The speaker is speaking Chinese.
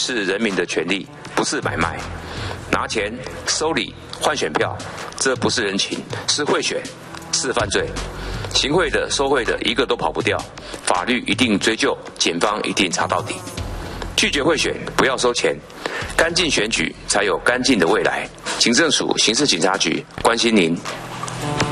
是人民的权利，不是买卖。拿钱收礼换选票，这不是人情，是贿选，是犯罪。行贿的、收贿的，一个都跑不掉，法律一定追究，检方一定查到底。拒绝贿选，不要收钱，干净选举才有干净的未来。警政署刑事警察局关心您。